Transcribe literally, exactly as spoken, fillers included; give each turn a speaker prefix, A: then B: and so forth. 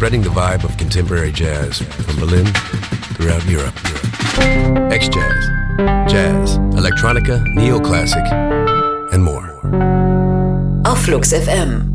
A: spreading the vibe of contemporary jazz from Berlin throughout Europe. X-Jazz, Jazz, Electronica, Neoclassic and more.
B: Auf Flux F M.